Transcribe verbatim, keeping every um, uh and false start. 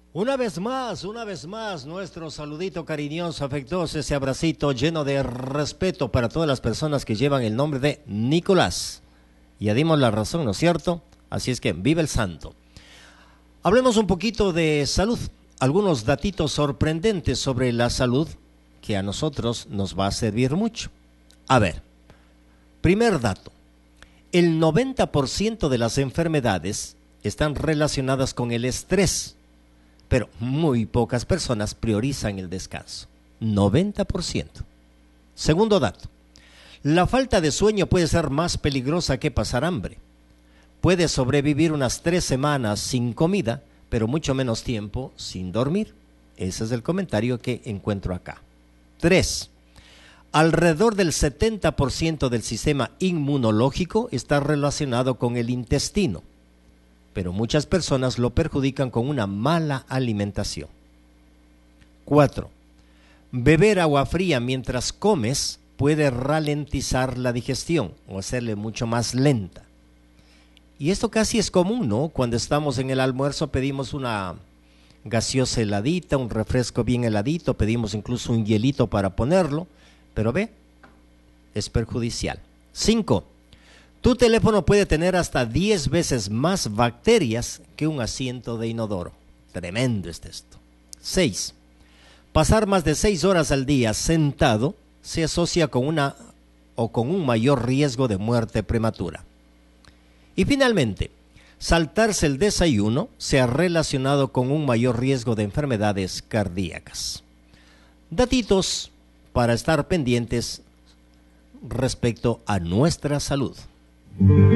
Una vez más, una vez más, nuestro saludito cariñoso, afectuoso, ese abracito lleno de respeto para todas las personas que llevan el nombre de Nicolás. Ya dimos la razón, ¿no es cierto? Así es que vive el santo. Hablemos un poquito de salud, algunos datitos sorprendentes sobre la salud que a nosotros nos va a servir mucho. A ver, primer dato, el noventa por ciento de las enfermedades están relacionadas con el estrés, pero muy pocas personas priorizan el descanso, noventa por ciento. Segundo dato, la falta de sueño puede ser más peligrosa que pasar hambre. Puedes sobrevivir unas tres semanas sin comida, pero mucho menos tiempo sin dormir. Ese es el comentario que encuentro acá. Tres, alrededor del setenta por ciento del sistema inmunológico está relacionado con el intestino, pero muchas personas lo perjudican con una mala alimentación. Cuatro, beber agua fría mientras comes puede ralentizar la digestión o hacerle mucho más lenta. Y esto casi es común, ¿no? Cuando estamos en el almuerzo pedimos una gaseosa heladita, un refresco bien heladito, pedimos incluso un hielito para ponerlo, pero ve, es perjudicial. Cinco, tu teléfono puede tener hasta diez veces más bacterias que un asiento de inodoro. Tremendo es esto. Seis, pasar más de seis horas al día sentado se asocia con una o con un mayor riesgo de muerte prematura. Y finalmente, saltarse el desayuno se ha relacionado con un mayor riesgo de enfermedades cardíacas. Datitos para estar pendientes respecto a nuestra salud.